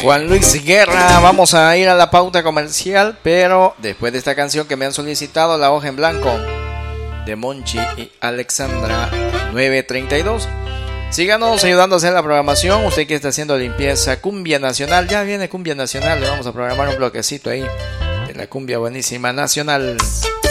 Juan Luis Guerra. Vamos a ir a la pauta comercial, pero después de esta canción que me han solicitado, La Hoja en Blanco, de Monchi y Alexandra, 9:32. Síganos ayudando a hacer la programación. Usted que está haciendo limpieza, cumbia nacional, ya viene cumbia nacional, le vamos a programar un bloquecito ahí de la cumbia buenísima nacional.